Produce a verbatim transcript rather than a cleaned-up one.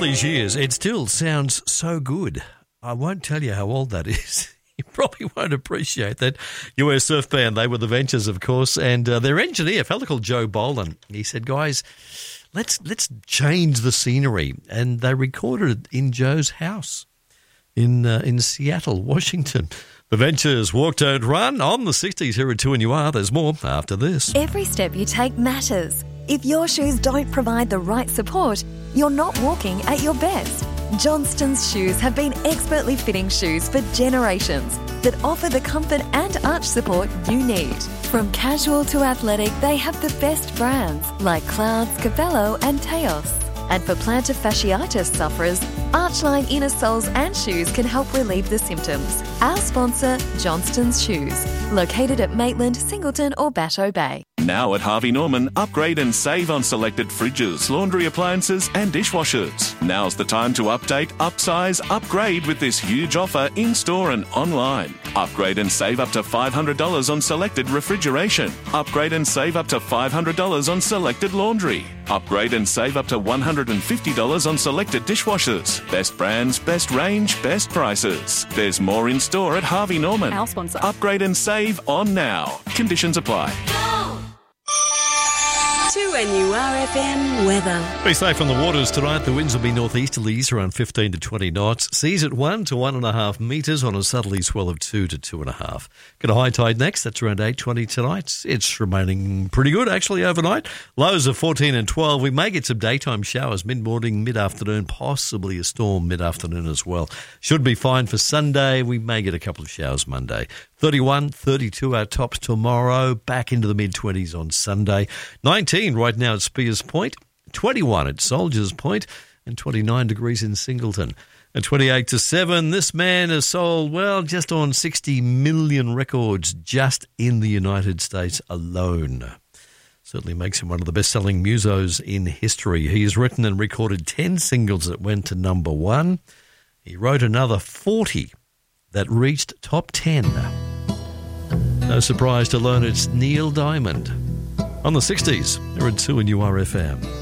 these years, it still sounds so good. I won't tell you how old that is. You probably won't appreciate that. U S surf band, they were the Ventures, of course, and uh, their engineer, a fellow called Joe Bolan, he said, guys, let's let's change the scenery. And they recorded it in Joe's house in uh, in Seattle, Washington. The Ventures, Walk, Don't Run, on the sixties. Here at two and you are. There's more after this. Every step you take matters. If your shoes don't provide the right support, you're not walking at your best. Johnston's shoes have been expertly fitting shoes for generations that offer the comfort and arch support you need. From casual to athletic, they have the best brands like Clouds, Capello and Teos. And for plantar fasciitis sufferers, Archline inner soles and shoes can help relieve the symptoms. Our sponsor, Johnston's Shoes, located at Maitland, Singleton or Batteau Bay. Now at Harvey Norman, upgrade and save on selected fridges, laundry appliances and dishwashers. Now's the time to update, upsize, upgrade with this huge offer in-store and online. Upgrade and save up to five hundred dollars on selected refrigeration. Upgrade and save up to five hundred dollars on selected laundry. Upgrade and save up to one hundred fifty dollars on selected dishwashers. Best brands, best range, best prices. There's more in store at Harvey Norman. Our sponsor. Upgrade and save on now. Conditions apply. two N U R F M weather. Be safe on the waters tonight. The winds will be northeasterlies around fifteen to twenty knots. Seas at one to one and a half metres on a southerly swell of two to two and a half. Got a high tide next. That's around eight twenty tonight. It's remaining pretty good actually overnight. Lows of fourteen and twelve. We may get some daytime showers mid-morning, mid-afternoon, possibly a storm mid-afternoon as well. Should be fine for Sunday. We may get a couple of showers Monday. thirty-one, thirty-two our tops tomorrow. Back into the mid-twenties on Sunday. nineteen right now at Spears Point. twenty-one at Soldiers Point. And twenty-nine degrees in Singleton. At twenty-eight to seven, this man has sold, well, just on sixty million records just in the United States alone. Certainly makes him one of the best-selling musos in history. He has written and recorded ten singles that went to number one. He wrote another forty that reached top ten. No surprise to learn it's Neil Diamond. On the sixties, they're at two and U R F M.